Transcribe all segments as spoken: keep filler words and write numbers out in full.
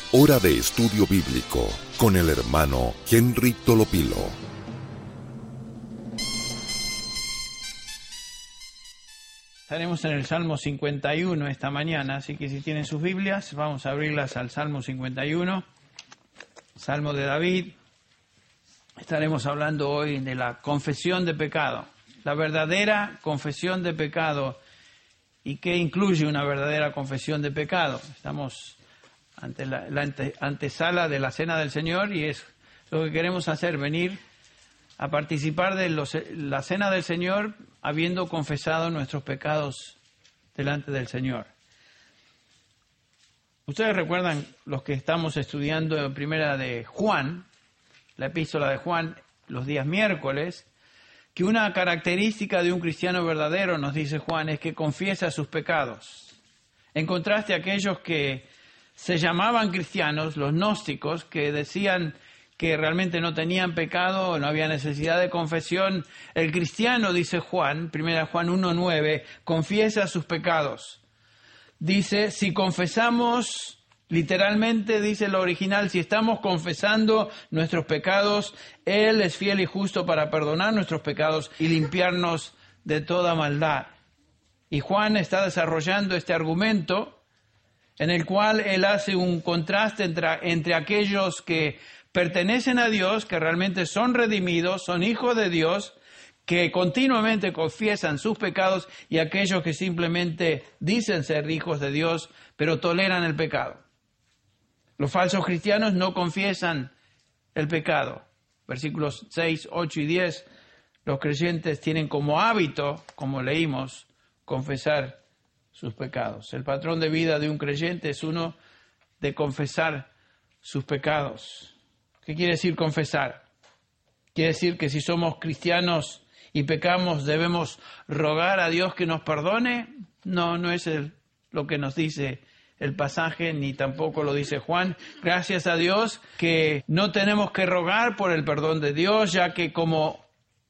Hora de estudio bíblico con el hermano Henry Tolopilo. Estaremos en el Salmo cincuenta y uno esta mañana, así que si tienen sus Biblias, vamos a abrirlas al Salmo cincuenta y uno, Salmo de David. Estaremos hablando hoy de la confesión de pecado, la verdadera confesión de pecado. ¿Y qué incluye una verdadera confesión de pecado? Estamos ante la, la ante, antesala de la Cena del Señor y es lo que queremos hacer, venir a participar de los, la Cena del Señor habiendo confesado nuestros pecados delante del Señor. Ustedes recuerdan, los que estamos estudiando en primera de Juan, la epístola de Juan, los días miércoles, que una característica de un cristiano verdadero, nos dice Juan, es que confiesa sus pecados. En contraste a aquellos que se llamaban cristianos, los gnósticos, que decían que realmente no tenían pecado, no había necesidad de confesión. El cristiano, dice Juan, primera Juan uno nueve, confiesa sus pecados. Dice, si confesamos, literalmente dice el original, si estamos confesando nuestros pecados, Él es fiel y justo para perdonar nuestros pecados y limpiarnos de toda maldad. Y Juan está desarrollando este argumento en el cual él hace un contraste entre, entre aquellos que pertenecen a Dios, que realmente son redimidos, son hijos de Dios, que continuamente confiesan sus pecados, y aquellos que simplemente dicen ser hijos de Dios, pero toleran el pecado. Los falsos cristianos no confiesan el pecado. Versículos seis, ocho y diez, los creyentes tienen como hábito, como leímos, confesar sus pecados. El patrón de vida de un creyente es uno de confesar sus pecados. ¿Qué quiere decir confesar? Quiere decir que si somos cristianos y pecamos, debemos rogar a Dios que nos perdone. No, no es el, lo que nos dice el pasaje, ni tampoco lo dice Juan. Gracias a Dios que no tenemos que rogar por el perdón de Dios, ya que como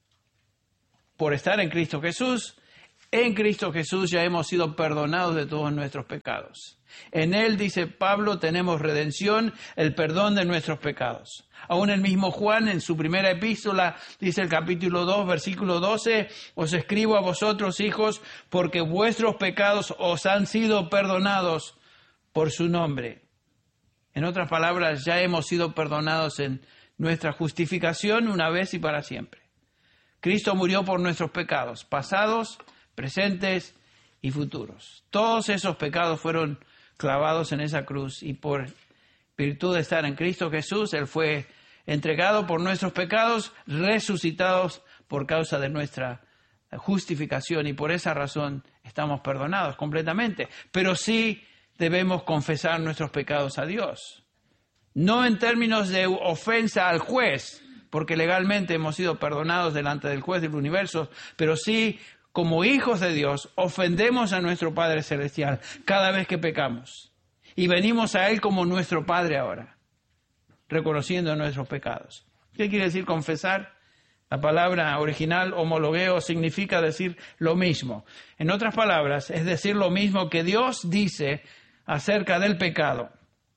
por estar en Cristo Jesús, en Cristo Jesús ya hemos sido perdonados de todos nuestros pecados. En Él, dice Pablo, tenemos redención, el perdón de nuestros pecados. Aún el mismo Juan, en su primera epístola, dice el capítulo dos, versículo doce, os escribo a vosotros, hijos, porque vuestros pecados os han sido perdonados por su nombre. En otras palabras, ya hemos sido perdonados en nuestra justificación una vez y para siempre. Cristo murió por nuestros pecados, pasados, presentes y futuros. Todos esos pecados fueron clavados en esa cruz y por virtud de estar en Cristo Jesús, Él fue entregado por nuestros pecados, resucitados por causa de nuestra justificación, y por esa razón estamos perdonados completamente. Pero sí debemos confesar nuestros pecados a Dios. No en términos de ofensa al juez, porque legalmente hemos sido perdonados delante del juez del universo, pero sí como hijos de Dios, ofendemos a nuestro Padre Celestial cada vez que pecamos. Y venimos a Él como nuestro Padre ahora, reconociendo nuestros pecados. ¿Qué quiere decir confesar? La palabra original, homologueo, significa decir lo mismo. En otras palabras, es decir lo mismo que Dios dice acerca del pecado.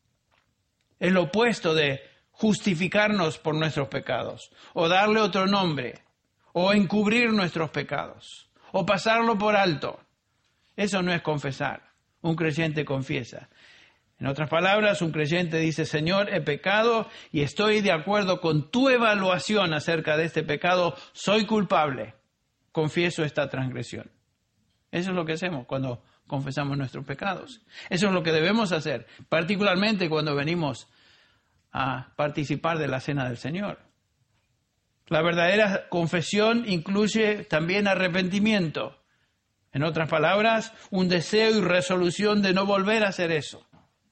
Es lo opuesto de justificarnos por nuestros pecados, o darle otro nombre, o encubrir nuestros pecados, o pasarlo por alto. Eso no es confesar. Un creyente confiesa. En otras palabras, un creyente dice, Señor, he pecado y estoy de acuerdo con tu evaluación acerca de este pecado. Soy culpable. Confieso esta transgresión. Eso es lo que hacemos cuando confesamos nuestros pecados. Eso es lo que debemos hacer, particularmente cuando venimos a participar de la Cena del Señor. La verdadera confesión incluye también arrepentimiento. En otras palabras, un deseo y resolución de no volver a hacer eso.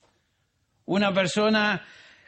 Una persona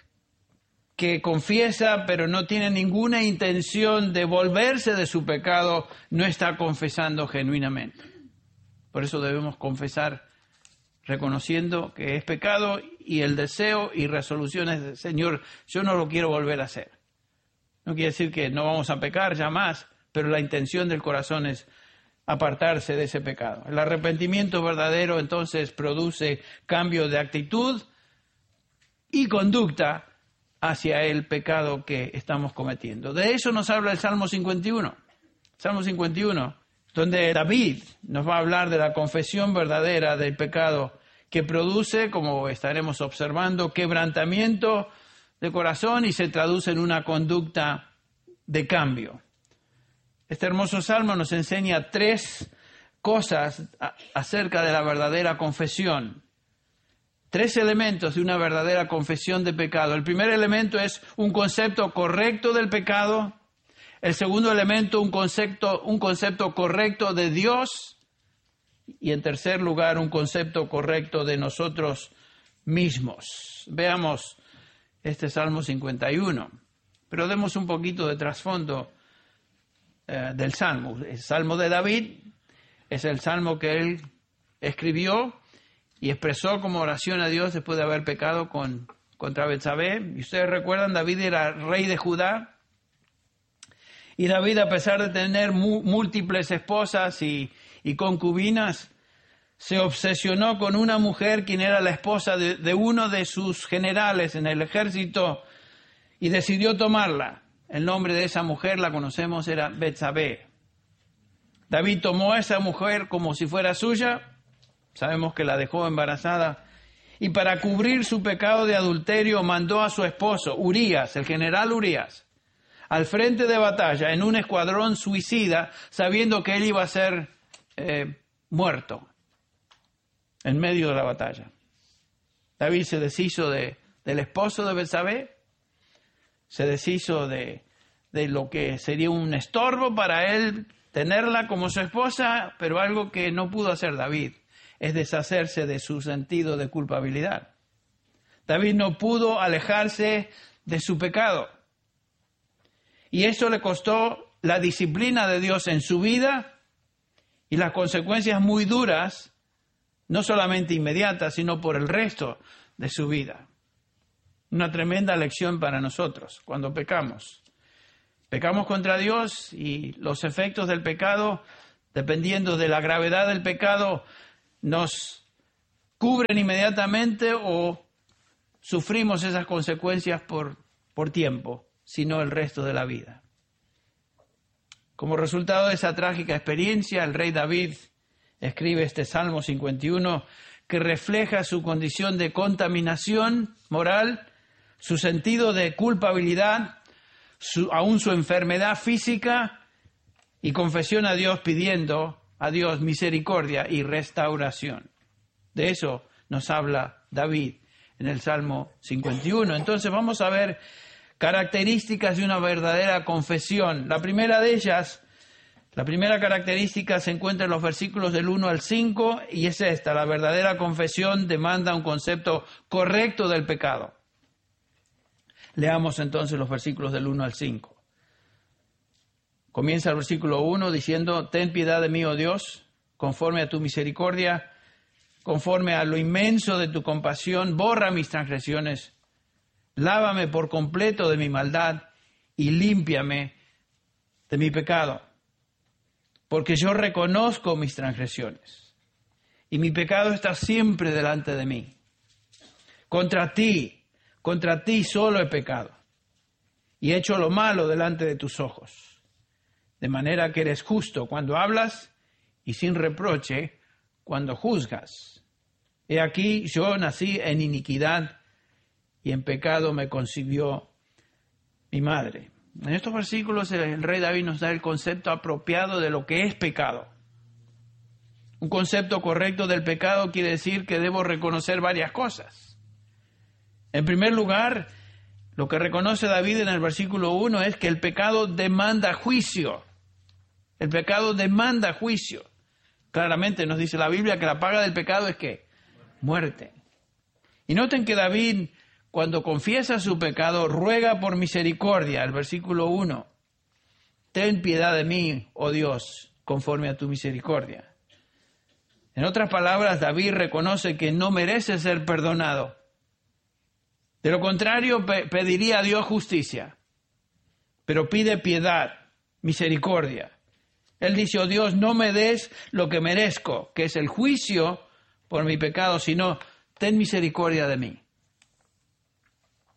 que confiesa pero no tiene ninguna intención de volverse de su pecado, no está confesando genuinamente. Por eso debemos confesar reconociendo que es pecado y el deseo y resolución es de, Señor, yo no lo quiero volver a hacer. No quiere decir que no vamos a pecar ya más, pero la intención del corazón es apartarse de ese pecado. El arrepentimiento verdadero entonces produce cambio de actitud, y conducta hacia el pecado que estamos cometiendo. De eso nos habla el Salmo cincuenta y uno. Salmo cincuenta y uno, donde David nos va a hablar de la confesión verdadera del pecado que produce, como estaremos observando, quebrantamiento de corazón y se traduce en una conducta de cambio. Este hermoso salmo nos enseña tres cosas acerca de la verdadera confesión. Tres elementos de una verdadera confesión de pecado. El primer elemento es un concepto correcto del pecado. El segundo elemento, un concepto, un concepto correcto de Dios. Y en tercer lugar, un concepto correcto de nosotros mismos. Veamos este Salmo cincuenta y uno. Pero demos un poquito de trasfondo eh, del Salmo. El Salmo de David es el Salmo que él escribió y expresó como oración a Dios después de haber pecado con, contra Betsabé. Y ustedes recuerdan, David era rey de Judá. Y David, a pesar de tener mu- múltiples esposas y, y concubinas, se obsesionó con una mujer quien era la esposa de, de uno de sus generales en el ejército y decidió tomarla. El nombre de esa mujer, la conocemos, era Betsabé. David tomó a esa mujer como si fuera suya. Sabemos que la dejó embarazada. Y para cubrir su pecado de adulterio mandó a su esposo, Urías, el general Urías, al frente de batalla en un escuadrón suicida, sabiendo que él iba a ser eh, muerto en medio de la batalla. David se deshizo de, del esposo de Betsabé, se deshizo de, de lo que sería un estorbo para él tenerla como su esposa, pero algo que no pudo hacer David es deshacerse de su sentido de culpabilidad. David no pudo alejarse de su pecado. Y eso le costó la disciplina de Dios en su vida y las consecuencias muy duras, no solamente inmediatas, sino por el resto de su vida. Una tremenda lección para nosotros cuando pecamos. Pecamos contra Dios y los efectos del pecado, dependiendo de la gravedad del pecado, nos cubren inmediatamente o sufrimos esas consecuencias por, por tiempo, sino el resto de la vida. Como resultado de esa trágica experiencia, el rey David escribe este Salmo cincuenta y uno que refleja su condición de contaminación moral, su sentido de culpabilidad, su, aún su enfermedad física y confesión a Dios pidiendo a Dios misericordia y restauración. De eso nos habla David en el Salmo cincuenta y uno. Entonces vamos a ver características de una verdadera confesión. La primera de ellas, la primera característica se encuentra en los versículos del uno al cinco y es esta: la verdadera confesión demanda un concepto correcto del pecado. Leamos entonces los versículos del uno al cinco. Comienza el versículo uno diciendo: ten piedad de mí, oh Dios, conforme a tu misericordia, conforme a lo inmenso de tu compasión, borra mis transgresiones, lávame por completo de mi maldad y límpiame de mi pecado, porque yo reconozco mis transgresiones y mi pecado está siempre delante de mí. Contra ti, contra ti solo he pecado y he hecho lo malo delante de tus ojos. De manera que eres justo cuando hablas y sin reproche cuando juzgas. He aquí, yo nací en iniquidad y en pecado me concibió mi madre. En estos versículos el rey David nos da el concepto apropiado de lo que es pecado. Un concepto correcto del pecado quiere decir que debo reconocer varias cosas. En primer lugar, lo que reconoce David en el versículo uno es que el pecado demanda juicio. El pecado demanda juicio. Claramente nos dice la Biblia que la paga del pecado es ¿qué? Muerte. Y noten que David, cuando confiesa su pecado, ruega por misericordia. El versículo uno. Ten piedad de mí, oh Dios, conforme a tu misericordia. En otras palabras, David reconoce que no merece ser perdonado. De lo contrario, pe- pediría a Dios justicia. Pero pide piedad, misericordia. Él dice: oh Dios, no me des lo que merezco, que es el juicio por mi pecado, sino ten misericordia de mí.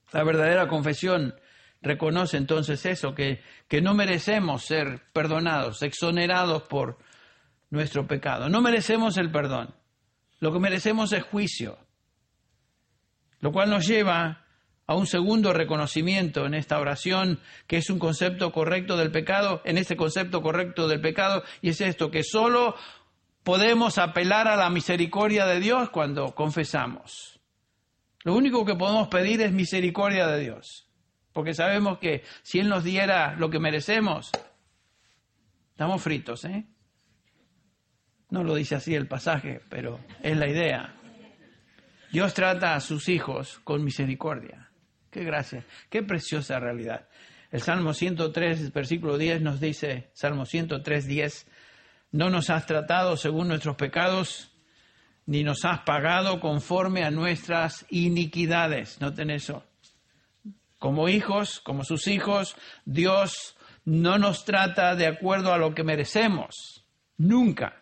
La verdadera confesión reconoce entonces eso, que, que no merecemos ser perdonados, exonerados por nuestro pecado. No merecemos el perdón. Lo que merecemos es juicio, lo cual nos lleva a un segundo reconocimiento en esta oración, que es un concepto correcto del pecado, en este concepto correcto del pecado, y es esto, que solo podemos apelar a la misericordia de Dios cuando confesamos. Lo único que podemos pedir es misericordia de Dios, porque sabemos que si Él nos diera lo que merecemos, estamos fritos, ¿eh? No lo dice así el pasaje, pero es la idea. Dios trata a sus hijos con misericordia. Qué gracia, qué preciosa realidad. El Salmo ciento tres, versículo diez nos dice, Salmo ciento tres, diez, no nos has tratado según nuestros pecados, ni nos has pagado conforme a nuestras iniquidades. Noten eso. Como hijos, como sus hijos, Dios no nos trata de acuerdo a lo que merecemos. Nunca.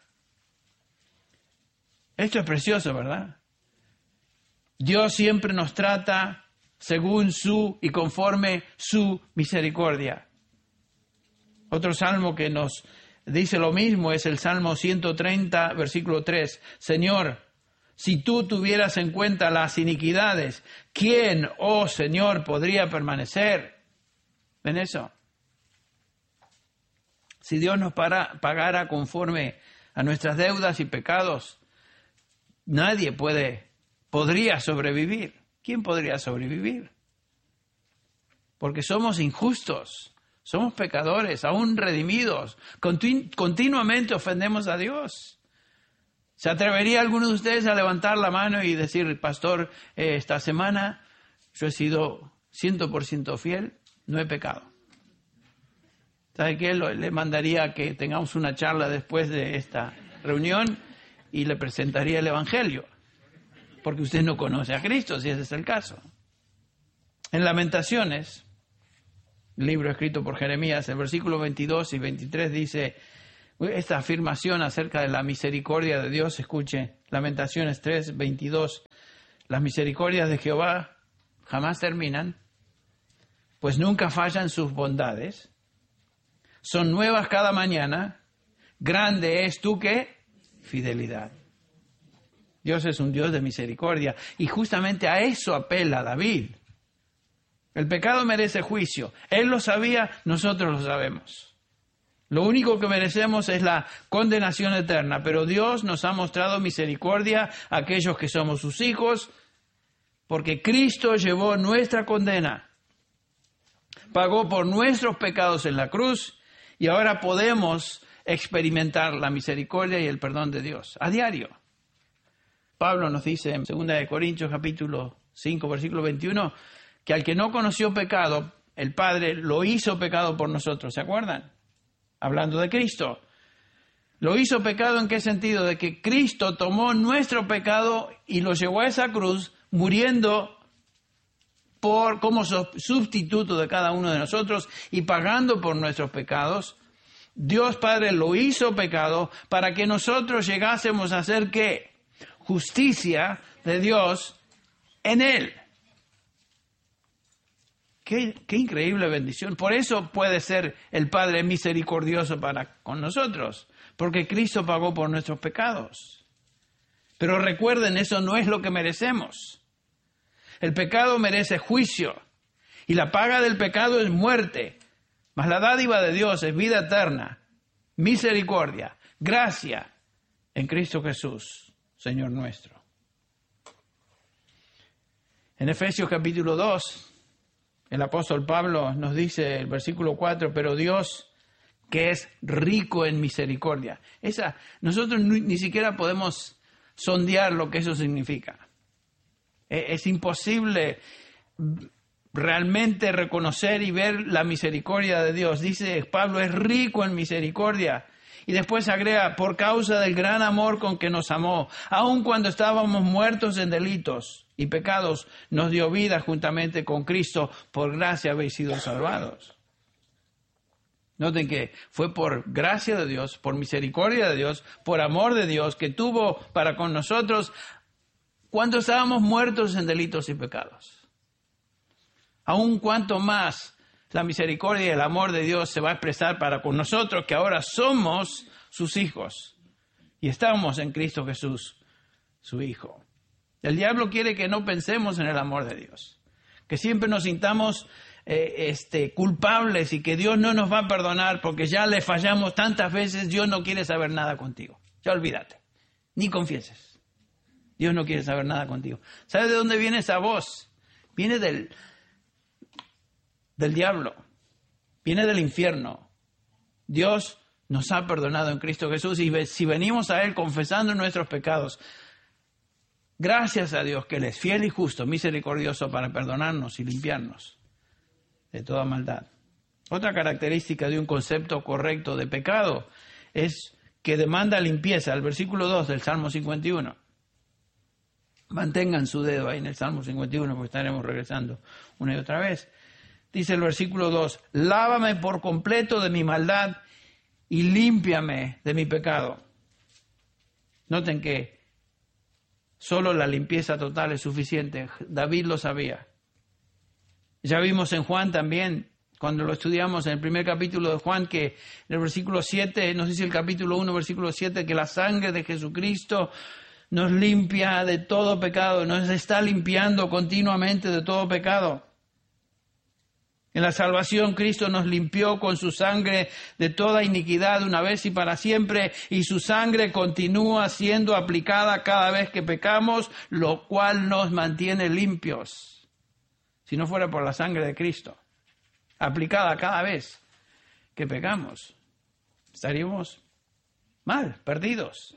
Esto es precioso, ¿verdad? Dios siempre nos trata según su y conforme su misericordia. Otro salmo que nos dice lo mismo es el Salmo ciento treinta, versículo tres. Señor, si tú tuvieras en cuenta las iniquidades, ¿quién, oh Señor, podría permanecer? ¿Ven eso? Si Dios nos para, pagara conforme a nuestras deudas y pecados, nadie puede, podría sobrevivir. ¿Quién podría sobrevivir? Porque somos injustos, somos pecadores, aún redimidos, continu- continuamente ofendemos a Dios. ¿Se atrevería alguno de ustedes a levantar la mano y decir, pastor, eh, esta semana yo he sido cien por ciento fiel, no he pecado? ¿Sabe qué? Le mandaría que tengamos una charla después de esta reunión y le presentaría el Evangelio. Porque usted no conoce a Cristo, si ese es el caso. En Lamentaciones, libro escrito por Jeremías, el versículo veintidós y veintitrés dice, esta afirmación acerca de la misericordia de Dios, escuche, Lamentaciones tres, veintidós, las misericordias de Jehová jamás terminan, pues nunca fallan sus bondades, son nuevas cada mañana, grande es tu ¿qué? Fidelidad. Dios es un Dios de misericordia y justamente a eso apela David. El pecado merece juicio. Él lo sabía, nosotros lo sabemos. Lo único que merecemos es la condenación eterna, pero Dios nos ha mostrado misericordia a aquellos que somos sus hijos, porque Cristo llevó nuestra condena, pagó por nuestros pecados en la cruz y ahora podemos experimentar la misericordia y el perdón de Dios a diario. Pablo nos dice en segunda de Corintios capítulo cinco, versículo veintiuno, que al que no conoció pecado, el Padre lo hizo pecado por nosotros. ¿Se acuerdan? Hablando de Cristo. ¿Lo hizo pecado en qué sentido? De que Cristo tomó nuestro pecado y lo llevó a esa cruz, muriendo por, como sustituto de cada uno de nosotros y pagando por nuestros pecados. Dios Padre lo hizo pecado para que nosotros llegásemos a ser ¿qué? Justicia de Dios en Él. Qué, qué increíble bendición. Por eso puede ser el Padre misericordioso para con nosotros, porque Cristo pagó por nuestros pecados. Pero recuerden, eso no es lo que merecemos. El pecado merece juicio y la paga del pecado es muerte, mas la dádiva de Dios es vida eterna, misericordia, gracia en Cristo Jesús, Señor nuestro. En Efesios capítulo dos, el apóstol Pablo nos dice, el versículo cuatro, pero Dios, que es rico en misericordia. Esa, nosotros ni, ni siquiera podemos sondear lo que eso significa. Es, es imposible realmente reconocer y ver la misericordia de Dios. Dice Pablo, es rico en misericordia. Y después agrega, por causa del gran amor con que nos amó, aun cuando estábamos muertos en delitos y pecados, nos dio vida juntamente con Cristo, por gracia habéis sido salvados. Noten que fue por gracia de Dios, por misericordia de Dios, por amor de Dios, que tuvo para con nosotros cuando estábamos muertos en delitos y pecados. Aún cuanto más la misericordia y el amor de Dios se va a expresar para con nosotros, que ahora somos sus hijos y estamos en Cristo Jesús, su Hijo. El diablo quiere que no pensemos en el amor de Dios, que siempre nos sintamos eh, este, culpables y que Dios no nos va a perdonar porque ya le fallamos tantas veces. Dios no quiere saber nada contigo. Ya olvídate, ni confieses. Dios no quiere saber nada contigo. ¿Sabes de dónde viene esa voz? Viene del, del diablo, viene del infierno. Dios nos ha perdonado en Cristo Jesús y si venimos a Él confesando nuestros pecados, gracias a Dios que Él es fiel y justo, misericordioso para perdonarnos y limpiarnos de toda maldad. Otra característica de un concepto correcto de pecado es que demanda limpieza. El versículo dos del Salmo cincuenta y uno. Mantengan su dedo ahí en el Salmo cincuenta y uno porque estaremos regresando una y otra vez. Dice el versículo dos, lávame por completo de mi maldad y límpiame de mi pecado. Noten que solo la limpieza total es suficiente. David lo sabía. Ya vimos en Juan también, cuando lo estudiamos en el primer capítulo de Juan, que en el versículo siete, nos dice el capítulo uno, versículo siete, que la sangre de Jesucristo nos limpia de todo pecado, nos está limpiando continuamente de todo pecado. En la salvación, Cristo nos limpió con su sangre de toda iniquidad una vez y para siempre, y su sangre continúa siendo aplicada cada vez que pecamos, lo cual nos mantiene limpios. Si no fuera por la sangre de Cristo, aplicada cada vez que pecamos, estaríamos mal, perdidos.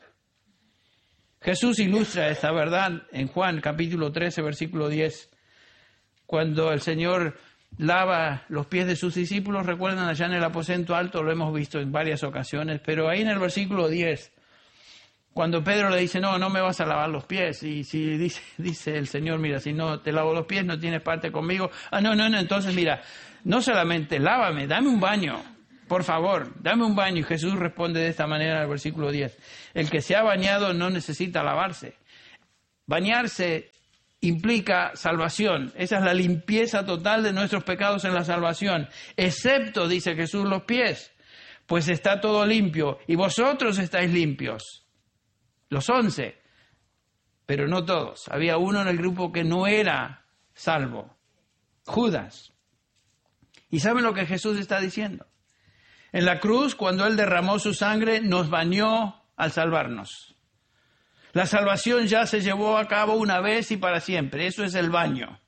Jesús ilustra esta verdad en Juan capítulo trece, versículo diez, cuando el Señor lava los pies de sus discípulos. Recuerdan allá en el aposento alto, lo hemos visto en varias ocasiones, pero ahí en el versículo diez, cuando Pedro le dice, no, no me vas a lavar los pies, y si dice, dice el Señor, mira, si no te lavo los pies no tienes parte conmigo. Ah, no, no, no, entonces mira, no solamente lávame, dame un baño, por favor, dame un baño. Y Jesús responde de esta manera en el versículo diez, el que se ha bañado no necesita lavarse. Bañarse implica salvación. Esa es la limpieza total de nuestros pecados en la salvación. Excepto, dice Jesús, los pies, pues está todo limpio y vosotros estáis limpios. Los once, pero no todos. Había uno en el grupo que no era salvo, Judas. ¿Y saben lo que Jesús está diciendo? En la cruz, cuando Él derramó su sangre, nos bañó al salvarnos. La salvación ya se llevó a cabo una vez y para siempre. Eso es el baño.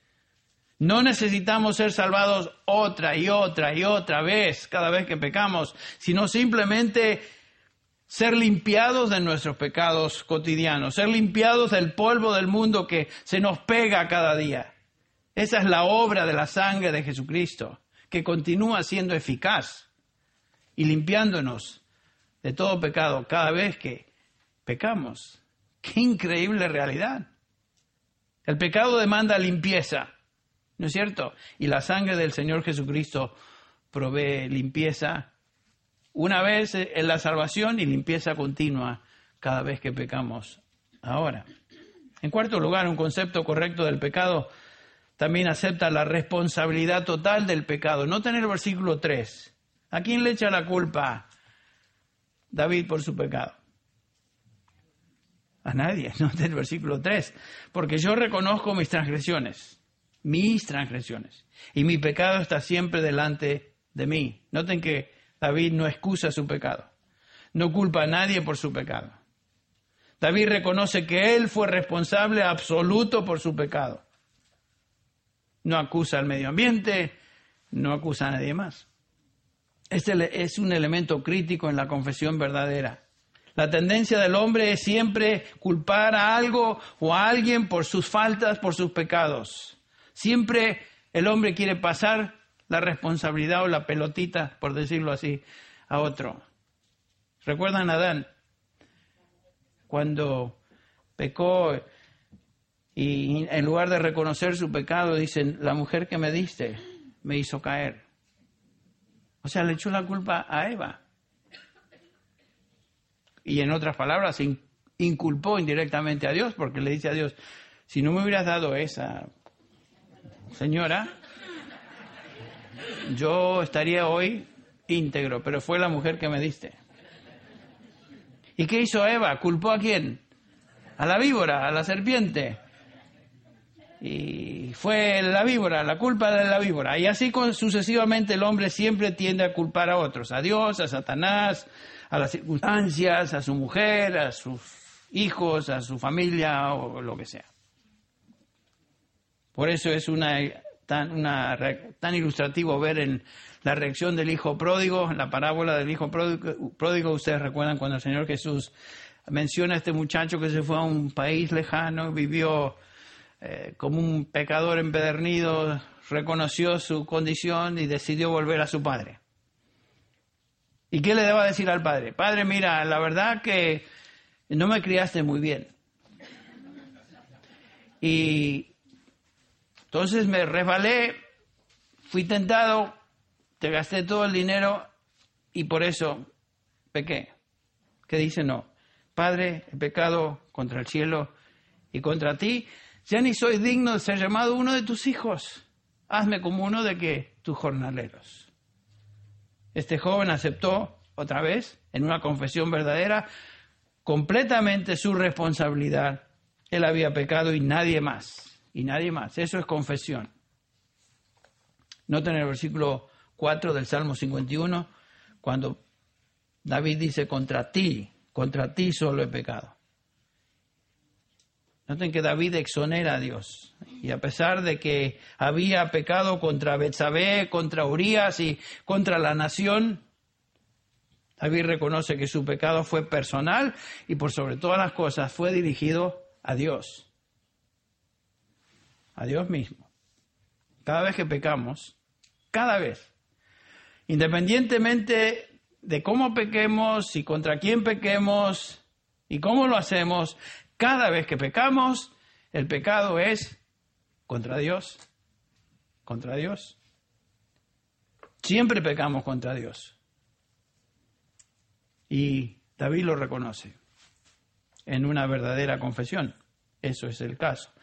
No necesitamos ser salvados otra y otra y otra vez cada vez que pecamos, sino simplemente ser limpiados de nuestros pecados cotidianos, ser limpiados del polvo del mundo que se nos pega cada día. Esa es la obra de la sangre de Jesucristo, que continúa siendo eficaz y limpiándonos de todo pecado cada vez que pecamos. ¡Qué increíble realidad! El pecado demanda limpieza, ¿no es cierto? Y la sangre del Señor Jesucristo provee limpieza una vez en la salvación y limpieza continua cada vez que pecamos ahora. En cuarto lugar, un concepto correcto del pecado también acepta la responsabilidad total del pecado. Noten el versículo tres. ¿A quién le echa la culpa David por su pecado? A nadie. Noten el versículo tres. Porque yo reconozco mis transgresiones, mis transgresiones, y mi pecado está siempre delante de mí. Noten que David no excusa su pecado, no culpa a nadie por su pecado. David reconoce que él fue responsable absoluto por su pecado. No acusa al medio ambiente, no acusa a nadie más. Este es un elemento crítico en la confesión verdadera. La tendencia del hombre es siempre culpar a algo o a alguien por sus faltas, por sus pecados. Siempre el hombre quiere pasar la responsabilidad o la pelotita, por decirlo así, a otro. ¿Recuerdan a Adán? Cuando pecó y en lugar de reconocer su pecado, dicen, la mujer que me diste me hizo caer. O sea, le echó la culpa a Eva. Y en otras palabras, inculpó indirectamente a Dios, porque le dice a Dios, si no me hubieras dado esa señora, yo estaría hoy íntegro, pero fue la mujer que me diste. ¿Y qué hizo Eva? ¿Culpó a quién? A la víbora, a la serpiente. Y fue la víbora, la culpa de la víbora. Y así sucesivamente el hombre siempre tiende a culpar a otros, a Dios, a Satanás, a las circunstancias, a su mujer, a sus hijos, a su familia o lo que sea. Por eso es una tan, una, tan ilustrativo ver en la reacción del hijo pródigo, en la parábola del hijo pródigo, pródigo. Ustedes recuerdan cuando el Señor Jesús menciona a este muchacho que se fue a un país lejano, vivió eh, como un pecador empedernido, reconoció su condición y decidió volver a su padre. ¿Y qué le deba decir al padre? Padre, mira, la verdad que no me criaste muy bien. Y entonces me resbalé, fui tentado, te gasté todo el dinero y por eso pequé. ¿Qué dice? No. Padre, he pecado contra el cielo y contra ti. Ya ni soy digno de ser llamado uno de tus hijos. Hazme como uno de que tus jornaleros. Este joven aceptó otra vez, en una confesión verdadera, completamente su responsabilidad. Él había pecado y nadie más. Y nadie más. Eso es confesión. Noten el versículo cuatro del Salmo cincuenta y uno, cuando David dice, contra ti, contra ti solo he pecado. Noten que David exonera a Dios. Y a pesar de que había pecado contra Betsabé, contra Urías y contra la nación, David reconoce que su pecado fue personal y por sobre todas las cosas fue dirigido a Dios. A Dios mismo. Cada vez que pecamos, cada vez, independientemente de cómo pequemos y contra quién pequemos y cómo lo hacemos, cada vez que pecamos, el pecado es contra Dios. Contra Dios. Siempre pecamos contra Dios. Y David lo reconoce en una verdadera confesión. Eso es el caso.